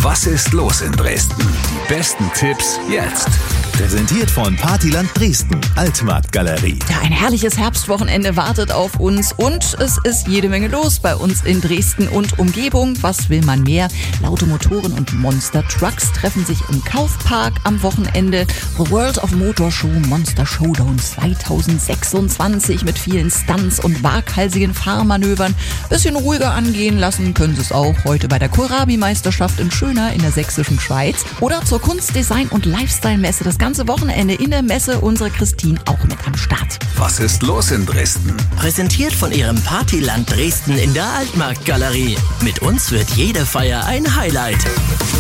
Was ist los in Dresden? Die besten Tipps jetzt. Präsentiert von Partyland Dresden, Altmarktgalerie. Ja, ein herrliches Herbstwochenende wartet auf uns und es ist jede Menge los bei uns in Dresden und Umgebung. Was will man mehr? Laute Motoren und Monster Trucks treffen sich im Kaufpark am Wochenende. The World of Motor Show Monster Showdown 2026 mit vielen Stunts und waghalsigen Fahrmanövern. Bisschen ruhiger angehen lassen können sie es auch heute bei der Kohlrabi-Meisterschaft in Schöna in der sächsischen Schweiz oder zur Kunst-, Design- und Lifestyle-Messe das ganze Wochenende in der Messe unsere Christine auch mit am Start. Was ist los in Dresden? Präsentiert von Ihrem Partyland Dresden in der Altmarktgalerie. Mit uns wird jede Feier ein Highlight.